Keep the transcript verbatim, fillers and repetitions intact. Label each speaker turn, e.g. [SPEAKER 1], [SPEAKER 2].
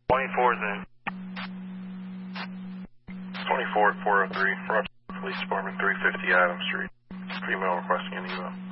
[SPEAKER 1] twenty-four is in.
[SPEAKER 2] twenty-four at four oh three, Rochester Police Department, three fifty Adams Street. Female requesting an email.